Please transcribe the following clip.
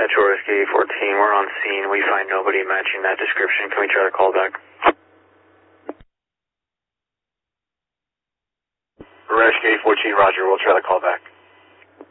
Metro Rescue 14, we're on scene. We find nobody matching that description. Can we try to call back? Rescue 14, roger. We'll try to call back.